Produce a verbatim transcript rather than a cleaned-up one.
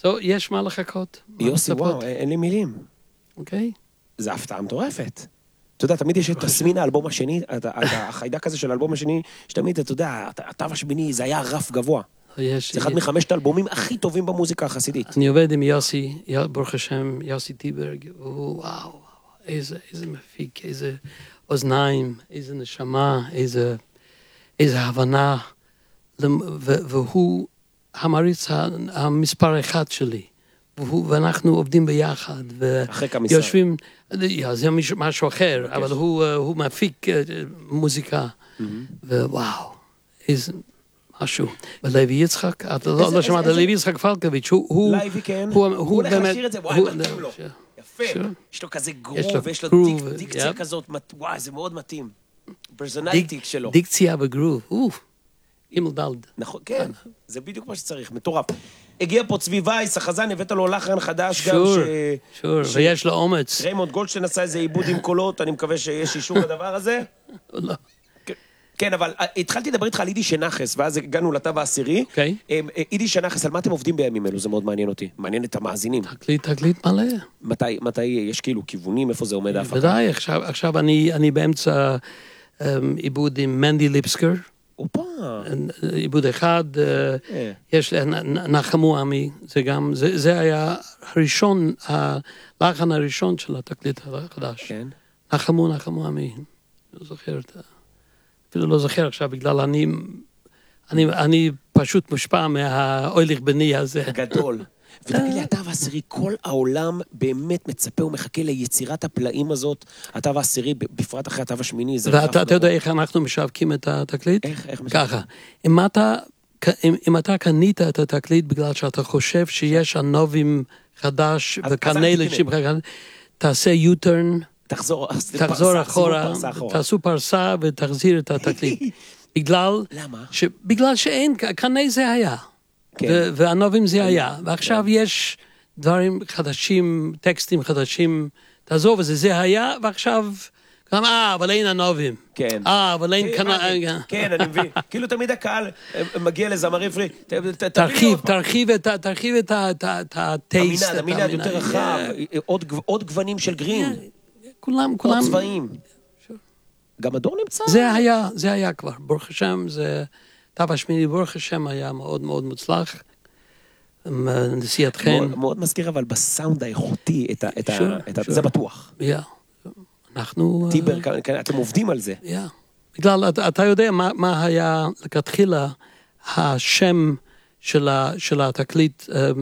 So, יש מה לחכות. יוסי, וואו, אין לי מילים. אוקיי. זה הפתעה מטורפת. אתה יודע, תמיד יש את תסמין האלבום השני, החיידק הזה של האלבום השני, שתמיד, אתה יודע, התו השמיני, זה היה רף גבוה. זה אחד מחמשת האלבומים הכי טובים במוזיקה החסידית. אני עובד עם יוסי, ברוך השם, יוסי טיברג, וואו, איזה מפיק, איזה אוזניים, איזה נשמה, איזה הבנה, והוא המריץ המספר אחד שלי. ואנחנו עובדים ביחד, ויושבים, זה משהו אחר, אבל הוא מפיק מוזיקה, ווואו, איזה משהו. ולוי יצחק, אתה לא שמעת, לוי יצחק פלקוביץ', הוא... לוי, כן, הוא הולך לשיר את זה, וואי, מתאים לו. יפה, יש לו כזה גרוב, ויש לו דיקציה כזאת, וואי, זה מאוד מתאים. פרסונליטי שלו. דיקציה וגרוב, אוף. אימל דלד. נכון, כן, זה בדיוק מה שצריך, מטורף. הגיע פה צבי וייס, החזן, הבאת לו לחן חדש גם ש... שור, ויש לו אומץ. ריימונד גולדשטיין עשה איזה עיבוד עם קולות, אני מקווה שיש אישור לדבר הזה. לא. כן, אבל התחלתי לדבר איתך על אידי שנחס, ואז הגענו לתו העשירי. אוקיי. אידי שנחס, על מה אתם עובדים בימים אלו? זה מאוד מעניין אותי. מעניין את המאזינים. תקליט, תקליט מלא. מתי, מתי יש כאילו כיוונים, איפה זה עומד ההפקה? ודאי, עכשיו, עכשיו אני, אני באמצע עיבוד עם מנדי ליפסקר. אופה. עיבוד אחד, יש נחמו עמי, זה גם, זה היה הראשון, הלחן הראשון של התקליט החדש. כן. נחמו, נחמו עמי. לא זוכר, אפילו לא זוכר עכשיו, בגלל אני, אני, אני פשוט מושפע מהאויליך בני הזה. גדול. ותגיד לי, התו העשירי, כל העולם באמת מצפה ומחכה ליצירת הפלאים הזאת, התו העשירי, בפרט אחרי התו השמיני, זה... ואתה יודע איך אנחנו משווקים את התקליט? איך, איך משווקים? ככה, אם אתה, אם, אם אתה קנית את התקליט בגלל שאתה חושב שיש הנובים חדש וקנה לשמחה, תעשה יוטרן, תחזור, תחזור אחורה, תעשו פרסה ותחזיר את התקליט. בגלל... למה? בגלל שאין, קנה זה היה. והנובים זה היה, ועכשיו יש דברים חדשים, טקסטים חדשים, תעזוב את זה, זה היה, ועכשיו, גם, אה, אבל אין הנובים. כן. אה, אבל אין כנראה... כן, אני מבין. כאילו תמיד הקהל מגיע לזמר עברי, תרחיב, תרחיב את הטייסט. המנעד, המנעד יותר רחב, עוד גוונים של גרין. כולם, כולם. עוד צבעים. גם הדור נמצא. זה היה, זה היה כבר, ברוך השם, זה... תו השמיני ברוך השם היה מאוד מאוד מוצלח, נשיאת חן. מאוד מזכיר אבל בסאונד האיכותי, זה בטוח. יא, אנחנו... טיבר, אתם עובדים על זה. יא, בגלל, אתה יודע מה היה לכתחילה השם של התקליט,